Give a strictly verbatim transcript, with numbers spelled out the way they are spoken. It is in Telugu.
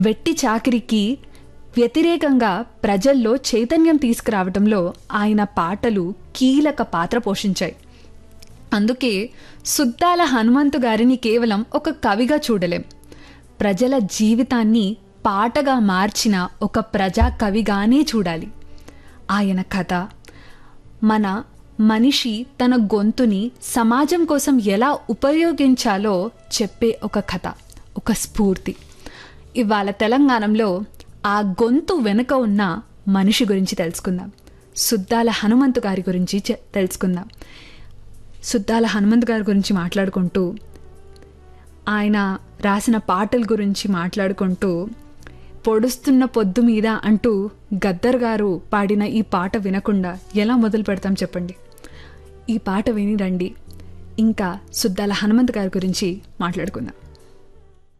వెట్టి చాకిరికి వ్యతిరేకంగా ప్రజల్లో చైతన్యం తీసుకురావడంలో ఆయన పాటలు కీలక పాత్ర పోషించాయి. అందుకే సుద్దాల హనుమంతు గారిని కేవలం ఒక కవిగా చూడలేం, ప్రజల జీవితాన్ని పాటగా మార్చిన ఒక ప్రజా కవిగానే చూడాలి. ఆయన కథ మన మనిషి తన గొంతుని సమాజం కోసం ఎలా ఉపయోగించాలో చెప్పే ఒక కథ, ఒక స్ఫూర్తి. ఇవాళ తెలంగాణలో ఆ గొంతు వెనుక ఉన్న మనిషి గురించి తెలుసుకుందాం. సుద్దాల హనుమంతు గారి గురించి తెలుసుకుందాం. సుద్దాల హనుమంతు గారి గురించి మాట్లాడుకుంటూ, ఆయన రాసిన పాటల గురించి మాట్లాడుకుంటూ, పొడుస్తున్న పొద్దు మీద అంటూ గద్దర్ గారు పాడిన ఈ పాట వినకుండా ఎలా మొదలు పెడతాం చెప్పండి. ఈ పాట విని రండి, ఇంకా సుద్దాల హనుమంతు గారి గురించి మాట్లాడుకుందాం.